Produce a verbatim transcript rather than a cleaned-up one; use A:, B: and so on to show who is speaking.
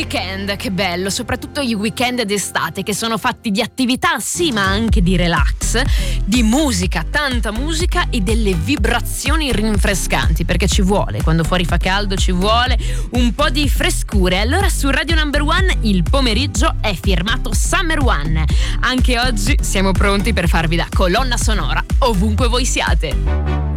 A: weekend, che bello, soprattutto i weekend d'estate che sono fatti di attività, sì, ma anche di relax, di musica, tanta musica e delle vibrazioni rinfrescanti, perché ci vuole, quando fuori fa caldo ci vuole un po' di frescure. Allora su Radio Number One il pomeriggio è firmato Summer One. Anche oggi siamo pronti per farvi da colonna sonora ovunque voi siate.